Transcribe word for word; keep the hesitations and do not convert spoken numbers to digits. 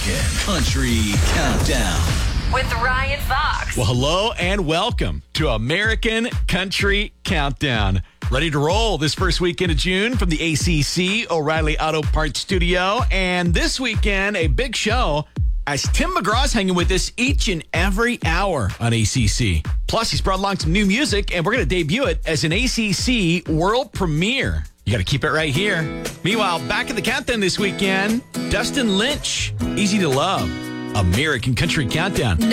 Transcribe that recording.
American Country Countdown with Ryan Fox. Well, hello and welcome to American Country Countdown. Ready to roll this first weekend of June from the A C C O'Reilly Auto Parts Studio. And this weekend, a big show as Tim McGraw's hanging with us each and every hour on A C C. Plus, he's brought along some new music, and we're going to debut it as an A C C world premiere. You got to keep it right here. Meanwhile, back in the countdown this weekend, Dustin Lynch, Easy to Love, American Country Countdown.